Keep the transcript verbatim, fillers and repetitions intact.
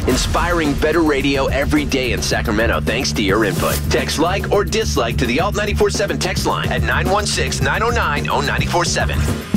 Inspiring better radio every day in Sacramento thanks to your input. Text like or dislike to the Alt nine four seven text line at nine one six, nine oh nine, oh nine four seven.